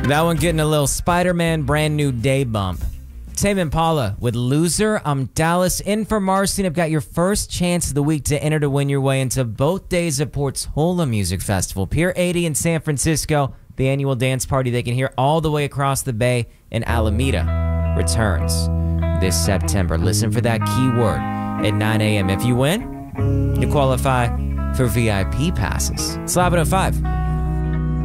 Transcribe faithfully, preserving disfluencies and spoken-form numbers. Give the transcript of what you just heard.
That one getting a little Spider-Man brand new day bump. Tame Impala with Loser. I'm Dallas in for Marcy, and I've got your first chance of the week to enter to win your way into both days of Portola Music Festival. Pier eighty in San Francisco, the annual dance party they can hear all the way across the bay in Alameda, returns this September. Listen for that keyword at nine a.m. If you win, you qualify for V I P passes. It's eleven oh five.